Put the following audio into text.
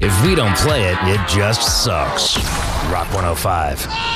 If we don't play it, it just sucks. Rock 105.